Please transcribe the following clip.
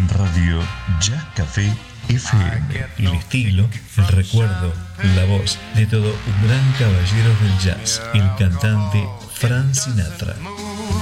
Radio Jazz Café FM. El estilo, el recuerdo, la voz de todo un gran caballero del jazz, el cantante Frank Sinatra.